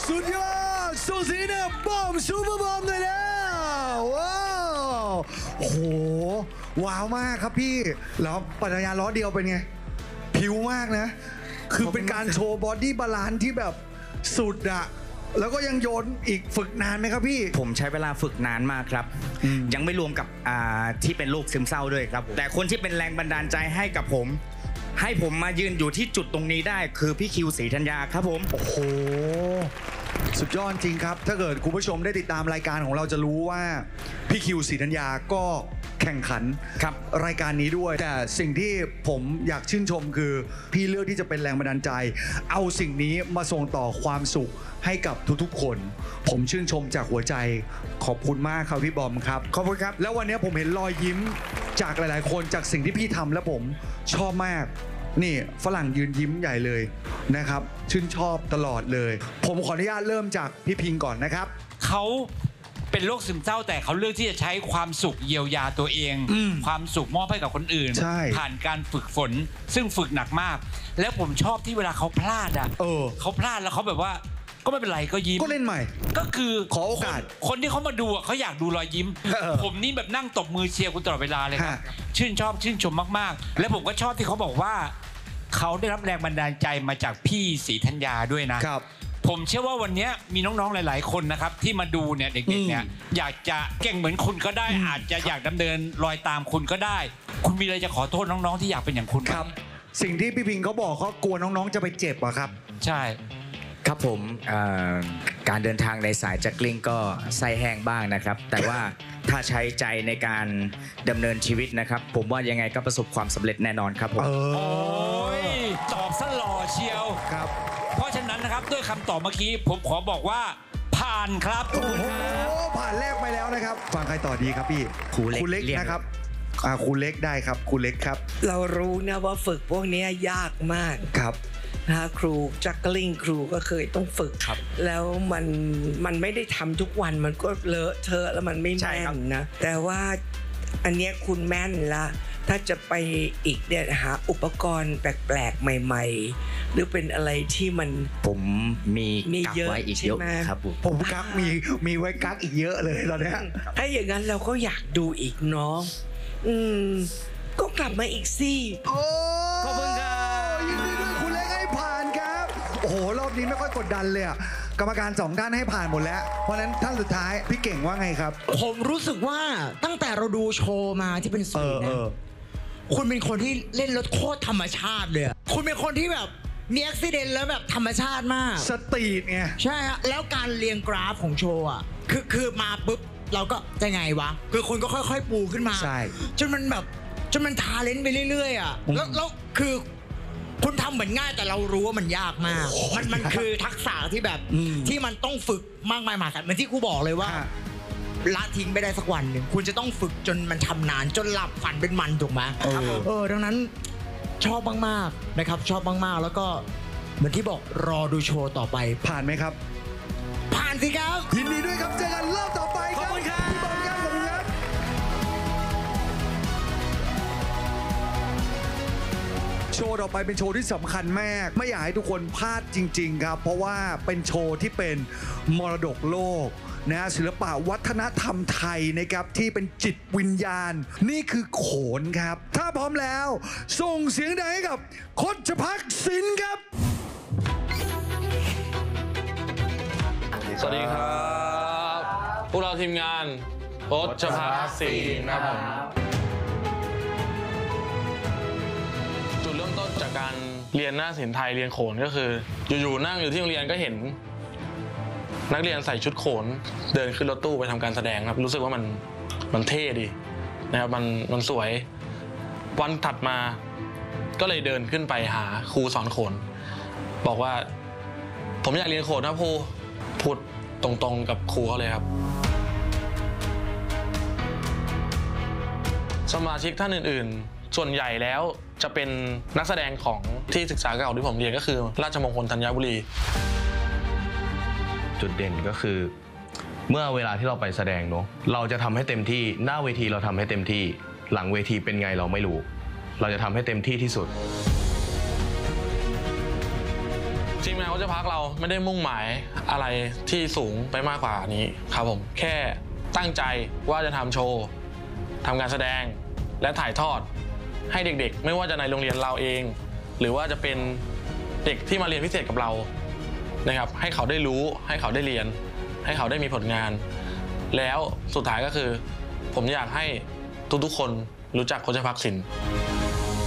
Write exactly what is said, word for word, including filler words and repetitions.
สุดยอดส่งเสียงเนี่ยบอมซูเปอร์บอมเลยนะว้าวโอ้โหว้าวมากครับพี่แล้วปัญญาล้อเดียวเป็นไงผิวมากนะคือเป็นการโชว์บอดี้บาลานซ์ที่แบบสุดอะแล้วก็ยังโยนอีกฝึกนานไหมครับพี่ผมใช้เวลาฝึกนานมากครับยังไม่รวมกับที่เป็นโรคซึมเศร้าด้วยครับแต่คนที่เป็นแรงบันดาลใจให้กับผมให้ผมมายืนอยู่ที่จุดตรงนี้ได้คือพี่คิวศรีธัญญาครับผมโอ้โหสุดยอดจริงครับถ้าเกิดคุณผู้ชมได้ติดตามรายการของเราจะรู้ว่าพี่คิวศรีธัญญาก็แข่งขันครับรายการนี้ด้วยแต่สิ่งที่ผมอยากชื่นชมคือพี่เลือกที่จะเป็นแรงบันดาลใจเอาสิ่งนี้มาส่งต่อความสุขให้กับทุกๆคนผมชื่นชมจากหัวใจขอบคุณมากครับพี่บอมครับขอบคุณครับแล้ววันนี้ผมเห็นรอยยิ้มจากหลายๆคนจากสิ่งที่พี่ทำและผมชอบมากนี่ฝรั่งยืนยิ้มใหญ่เลยนะครับชื่นชอบตลอดเลยผมขออนุญาตเริ่มจากพี่พิงก่อนนะครับเขาเป็นโรคซึมเศร้าแต่เขาเลือกที่จะใช้ความสุขเยียวยาตัวเองความสุขมอบให้กับคนอื่นผ่านการฝึกฝนซึ่งฝึกหนักมากแล้วผมชอบที่เวลาเขาพลาดอ่ะเออเขาพลาดแล้วเขาแบบว่าก็ไม่เป็นไรก็ยิ้มก็เล่นใหม่ก็คือขอโอกาสคนที่เขามาดูเขาอยากดูรอยยิ้มผมนี่แบบนั่งตบมือเชียร์คุณตลอดเวลาเลยครับชื่นชอบชื่นชมมากๆและผมก็ชอบที่เขาบอกว่าเขาได้รับแรงบันดาลใจมาจากพี่ศรีธัญญาด้วยนะครับผมเชื่อว่าวันนี้มีน้องๆหลายๆคนนะครับที่มาดูเนี่ยเด็กๆเนี่ยอยากจะเก่งเหมือนคุณก็ได้อาจจะอยากดำเนินรอยตามคุณก็ได้คุณมีอะไรจะขอโทษน้องๆที่อยากเป็นอย่างคุณครับสิ่งที่พี่พิงเขาบอกเขากลัวน้องๆจะไปเจ็บอะครับใช่ครับผมการเดินทางในสายจักริงก็ไส้แห้งบ้างนะครับแต่ว่าถ้าใช้ใจในการดำเนินชีวิตนะครับผมว่ายังไงก็ประสบความสำเร็จแน่นอนครับผมโอ้ยตอบซะหล่อเชียวครับเพราะฉะนั้นนะครับด้วยคำตอบเมื่อกี้ผมขอบอกว่าผ่านครับโอ้โหผ่านแรกไปแล้วนะครับฟังใครต่อดีครับพี่ครูเล็กนะครับครูเล็กได้ครับครูเล็กครับเรารู้นะว่าฝึกพวกนี้ยากมากครับนะครูจักกลิ้งครูก็เคยต้องฝึกแล้วมันมันไม่ได้ทำทุกวันมันก็เลอะเทอะแล้วมันไม่แม่นนะแต่ว่าอันเนี้ยคุณแม่นละถ้าจะไปอีกเนี่ยหาอุปกรณ์แปลกๆใหม่ๆหรือเป็นอะไรที่มันผมมีกักไว้อีกเยอะครับผมกักมีมีไว้กักอีกเยอะเลยตอนนี้ถ้าอย่างนั้นเราก็อยากดูอีกเนาะอืมก็กลับมาอีกสิโอ้ขอบคุณครับยินดีด้วยคุณเล็กให้ผ่านครับโอ้โหรอบนี้ไม่ค่อยกดดันเลยอะกรรมการสองท่านให้ผ่านหมดแล้วเพราะนั้นท่านสุดท้ายพี่เก่งว่าไงครับผมรู้สึกว่าตั้งแต่เราดูโชว์มาที่เป็นศูนย์นะคุณเป็นคนที่เล่นรถโคตรธรรมชาติเลยคุณเป็นคนที่แบบมีอุบิเหตุแล้วแบบธรรมชาติมากสตรีทไงใช่ฮะแล้วการเรียงกราฟของโชว์อ่ะคือคือมาปุ๊บเราก็จะไงวะคือคุณก็ค่อยๆปูขึ้นมาใช่จนมันแบบจนมันทาเลนต์ไปเรื่อยๆอ่ะแล้วแล้วคือคุณทำเหมือนง่ายแต่เรารู้ว่ามันยากมากมันมันคือทักษะที่แบบที่มันต้องฝึกมากมายมหาศาลเหมือนที่ครูบอกเลยว่าละทิ้งไม่ได้สักวันหนึ่งคุณจะต้องฝึกจนมันชำนาญจนหลับฝันเป็นมันถูกไหมเออดังนั้นชอบมากๆนะครับชอบมากๆแล้วก็เหมือนที่บอกรอดูโชว์ต่อไปผ่านไหมครับผ่านสิครับยินดีด้วยครับเจอกันรอบต่อไปครับขอบคุณครับพี่บอมครับขอบคุณครับโชว์ต่อไปเป็นโชว์ที่สำคัญมากไม่อยากให้ทุกคนพลาดจริงๆครับเพราะว่าเป็นโชว์ที่เป็นมรดกโลกนะศิลปะวัฒนธรรมไทยนะครับที่เป็นจิตวิญญาณนี่คือโขนครับถ้าพร้อมแล้วส่งเสียงดังให้กับคชภักดิ์ศิลป์ครับสวัสดีครับพวกเราทีมงานคชภักดิ์ศิลป์ครับผมจุดเริ่มต้นจากการเรียนหน้าศิลป์ไทยเรียนโขนก็คืออยู่ๆนั่งอยู่ที่โรงเรียนก็เห็นนักเรียนใส่ชุดโขนเดินขึ้นรถตู้ไปทำการแสดงครับรู้สึกว่ามันมันเท่ดีนะครับมันมันสวยวันถัดมาก็เลยเดินขึ้นไปหาครูสอนโขนบอกว่าผมอยากเรียนโขนนะครูพูดตรงๆกับครูเขาเลยครับสมาชิกท่านอื่นๆส่วนใหญ่แล้วจะเป็นนักแสดงของที่ศึกษาเก่าที่ผมเรียนก็คือราชมงคลธัญบุรีจุดเด่นก็คือเมื่อเวลาที่เราไปแสดงเนาะเราจะทำให้เต็มที่หน้าเวทีเราทำให้เต็มที่หลังเวทีเป็นไงเราไม่รู้เราจะทำให้เต็มที่ที่สุดทีมงานโคชพักเราไม่ได้มุ่งหมายอะไรที่สูงไปมากกว่านี้ครับผมแค่ตั้งใจว่าจะทำโชว์ทำการแสดงและถ่ายทอดให้เด็กๆไม่ว่าจะในโรงเรียนเราเอง หรือว่าจะเป็นเด็กที่มาเรียนพิเศษกับเรานะครับให้เขาได้รู้ให้เขาได้เรียน ให้เขาได้มีผลงาน แล้วสุดท้ายก็คือผมอยากให้ทุกๆคนรู้จักโคชพักสิน